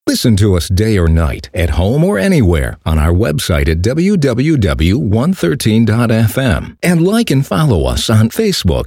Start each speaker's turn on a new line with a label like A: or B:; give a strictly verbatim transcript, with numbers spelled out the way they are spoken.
A: Listen to us day or night, at home or anywhere, on our website at w w w dot one thirteen dot f m. And like and follow us on Facebook,